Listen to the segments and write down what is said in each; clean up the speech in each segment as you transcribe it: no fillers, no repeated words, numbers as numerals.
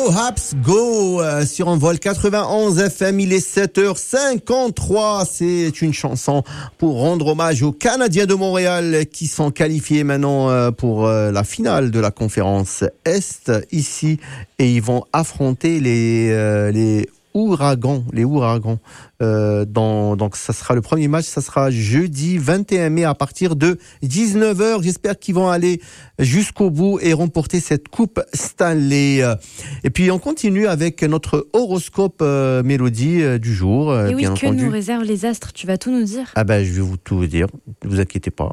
Haps Go sur Envol 91 FM, il est 7h53. C'est une chanson pour rendre hommage aux Canadiens de Montréal qui sont qualifiés maintenant pour la finale de la conférence Est ici, et ils vont affronter les Ouragans. Donc ça sera le premier match, ça sera jeudi 21 mai à partir de 19h. J'espère qu'ils vont aller jusqu'au bout et remporter cette coupe Stanley. Et puis on continue avec notre horoscope mélodie du jour. Et oui, bien que entendu. nous réservent les astres, tu vas tout nous dire. Ah ben, je vais tout vous dire, ne vous inquiétez pas.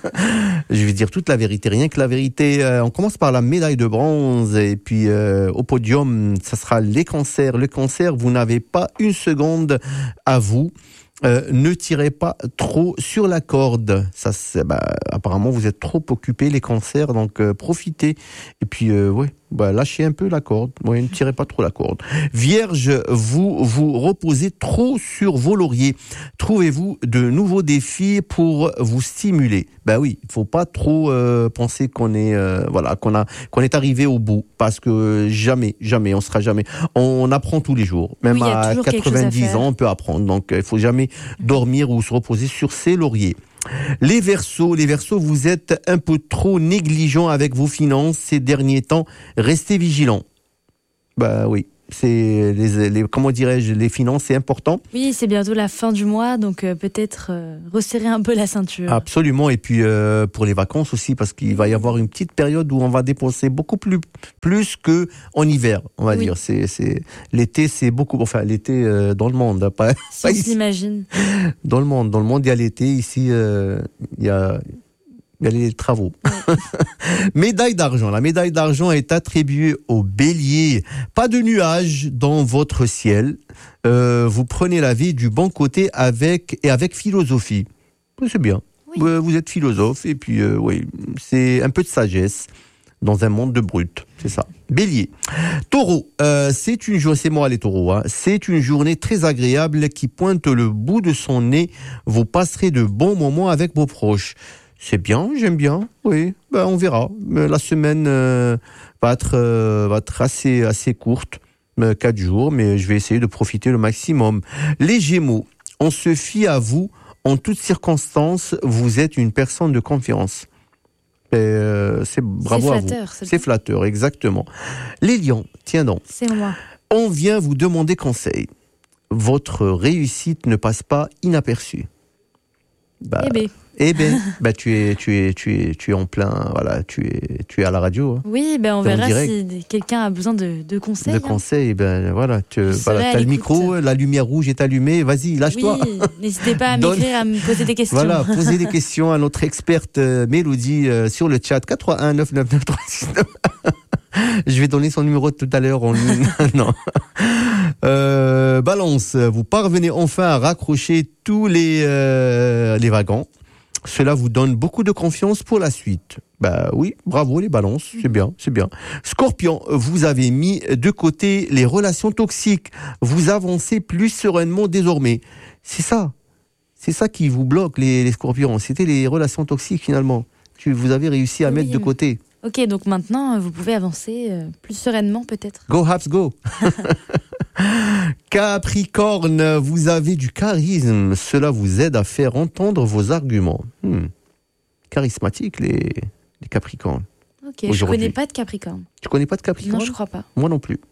Je vais dire toute la vérité, rien que la vérité. On commence par la médaille de bronze et puis au podium, ça sera les cancers. Le cancer, vous n'avez pas une seconde à vous. Ne tirez pas trop sur la corde. Ça, apparemment, vous êtes trop occupés, les cancers, donc profitez. Et puis, lâchez un peu la corde. Ne tirez pas trop la corde. Vierge, vous reposez trop sur vos lauriers. Trouvez-vous de nouveaux défis pour vous stimuler. Oui, il faut pas trop penser qu'on est arrivé au bout, parce que jamais, on sera jamais. On apprend tous les jours. Même à 90 ans, on peut apprendre. Donc, il faut jamais dormir ou se reposer sur ses lauriers. Les Verseaux, vous êtes un peu trop négligents avec vos finances ces derniers temps. Restez vigilants. Oui, c'est les finances, c'est important. Oui, c'est bientôt la fin du mois, donc peut-être resserrer un peu la ceinture. Absolument, et puis pour les vacances aussi, parce qu'il va y avoir une petite période où on va dépenser beaucoup plus que en hiver, on va dire. C'est l'été, c'est beaucoup. Enfin, l'été dans le monde, pas on ici. s'imagine. Dans le monde, il y a l'été. Ici, il y a les travaux. Ouais. Médaille d'argent. La médaille d'argent est attribuée au Bélier. Pas de nuages dans votre ciel. Vous prenez la vie du bon côté avec philosophie. C'est bien. Oui. Vous êtes philosophe et puis c'est un peu de sagesse dans un monde de brutes. C'est ça. Bélier. Taureau. C'est moi les taureaux. C'est une journée très agréable qui pointe le bout de son nez. Vous passerez de bons moments avec vos proches. C'est bien, j'aime bien, oui. On verra. La semaine va être assez courte, 4 jours, mais je vais essayer de profiter le maximum. Les Gémeaux, on se fie à vous en toutes circonstances. Vous êtes une personne de confiance. C'est bravo à vous. C'est flatteur, exactement. Les Lions, tiens donc. C'est moi. On vient vous demander conseil. Votre réussite ne passe pas inaperçue. Tu es en plein, tu es à la radio. Oui, on verra si quelqu'un a besoin de conseils. De conseils, t'as le micro, la lumière rouge est allumée, vas-y, lâche-toi. Oui, n'hésitez pas à m'écrire, à me poser des questions. Voilà, posez des questions à notre experte Mélodie sur le chat 81 999 369. Je vais donner son numéro tout à l'heure. Non. Balance, vous parvenez enfin à raccrocher tous les wagons. Cela vous donne beaucoup de confiance pour la suite. Oui, bravo les balances, c'est bien. Scorpion, vous avez mis de côté les relations toxiques. Vous avancez plus sereinement désormais. C'est ça qui vous bloque les scorpions. C'était les relations toxiques finalement. Vous avez réussi à mettre de côté. Ok, donc maintenant, vous pouvez avancer plus sereinement peut-être. Go Haps, go. Capricorne, vous avez du charisme. Cela vous aide à faire entendre vos arguments. Charismatique, les Capricornes. Ok, je connais pas de Capricorne. Tu connais pas de Capricorne ? Non, je crois pas. Moi non plus.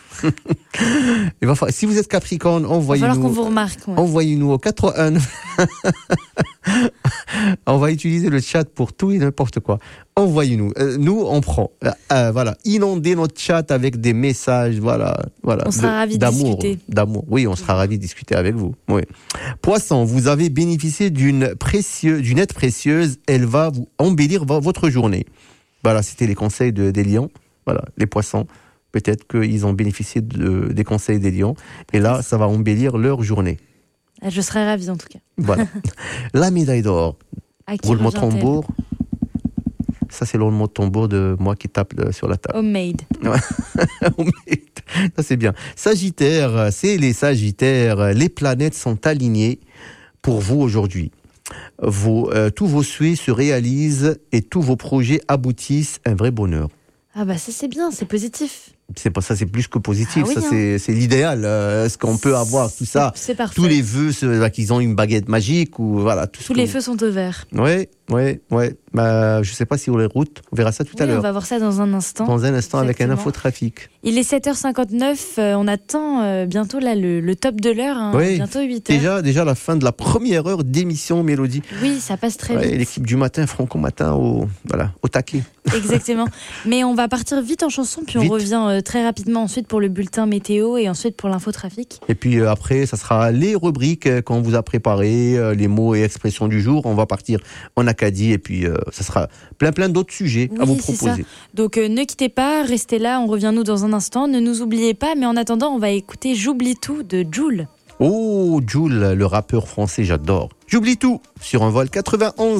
Si vous êtes Capricorne, envoyez-nous. Il va falloir qu'on vous remarque. Ouais. Envoyez-nous au 81. On va utiliser le chat pour tout et n'importe quoi. Envoyez-nous. Nous, on prend. Inondez notre chat avec des messages. Voilà. On sera ravis de discuter. D'amour. Oui, on sera ravis de discuter avec vous. Oui. Poisson, vous avez bénéficié d'une aide précieuse. Elle va vous embellir votre journée. Voilà, c'était les conseils des lions. Voilà, les poissons. Peut-être qu'ils ont bénéficié des conseils des lions. Et là, ça va embellir leur journée. Je serais ravie en tout cas. Voilà. La médaille d'or. Roulement de tambour. Ça, c'est le roulement de tambour de moi qui tape sur la table. Homemade. Ça, c'est bien. Sagittaire, c'est les Sagittaires. Les planètes sont alignées pour vous aujourd'hui. Tous vos souhaits se réalisent et tous vos projets aboutissent. Un vrai bonheur. Ah ça c'est bien, c'est positif. C'est pas ça, c'est plus que positif. Ah oui, ça, hein. c'est l'idéal. Est-ce qu'on peut avoir tout ça? C'est parfait. Tous les vœux, qu'ils ont une baguette magique ou voilà. Tous les feux sont au vert. Ouais. Je sais pas si on les routes. On verra ça tout à On l'heure. va voir ça dans un instant. Dans un instant avec un Exactement. infotrafic. Il est 7h59. On attend bientôt là le top de l'heure. Hein, Oui. Bientôt 8h. Déjà la fin de la première heure d'émission Mélodie. Oui, ça passe très vite. L'équipe du matin, Franco Matin, au taquet. Exactement. Mais on va partir vite en chanson, puis Vite. on revient très rapidement ensuite pour le bulletin météo et ensuite pour l'infotrafic. Et puis après, ça sera les rubriques qu'on vous a préparées, les mots et expressions du jour. On va partir en Acadie et puis ça sera plein d'autres sujets à Oui, vous c'est proposer. ça. Donc ne quittez pas, restez là, on revient nous dans un instant. Ne nous oubliez pas, mais en attendant, on va écouter J'oublie tout de Jul. Oh, Jul, le rappeur français, j'adore. J'oublie tout sur un vol 91.